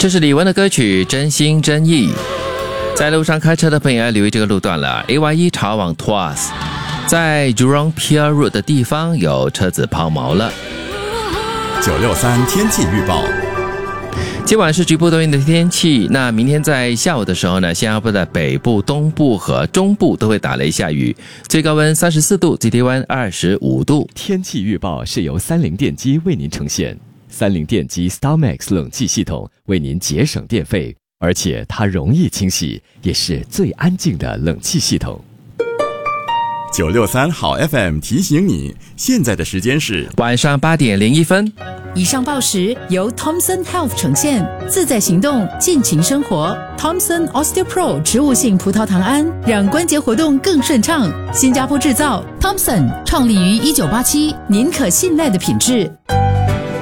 这是李玟的歌曲《真心真意》。在路上开车的朋友要留意这个路段了 ，AYE 朝往 Tuas， 在 Jurong Pier Road 的地方有车子抛锚了。 963天气预报。 今晚是局部多云的天气，那明天在下午的时候呢，新加坡的北部、东部和中部都会打雷下雨，最高温34度，最低温25度。 天气预报是由三菱电机为您呈现，三菱电机 StarMax 冷气系统为您节省电费，而且它容易清洗，也是最安静的冷气系统。 963好 FM 提醒你，现在的时间是晚上8点01分。 以上报时由 Thomson Health 呈现，自在行动，尽情生活。Thomson OsteoPro 植物性葡萄糖胺，让关节活动更顺畅。新加坡制造 ，Thomson 创立于1987，您可信赖的品质。